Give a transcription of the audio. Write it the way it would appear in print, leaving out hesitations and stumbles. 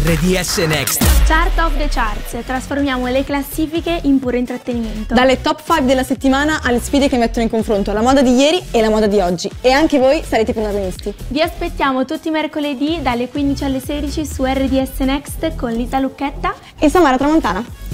RDS Next. Chart of the Charts, trasformiamo le classifiche in puro intrattenimento. Dalle top 5 della settimana alle sfide che mettono in confronto la moda di ieri e la moda di oggi. E anche voi sarete protagonisti. Vi aspettiamo tutti i mercoledì dalle 15 alle 16 su RDS Next con Lisa Lucchetta E Samara Tramontana.